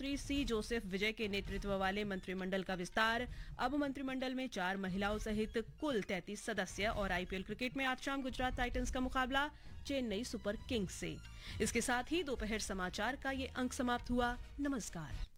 मंत्री सी जोसेफ विजय के नेतृत्व वाले मंत्रिमंडल का विस्तार। अब मंत्रिमंडल में 4 महिलाओं सहित कुल 33 सदस्य। और आईपीएल क्रिकेट में आज शाम गुजरात टाइटंस का मुकाबला चेन्नई सुपर किंग्स से। इसके साथ ही दोपहर समाचार का ये अंक समाप्त हुआ। नमस्कार।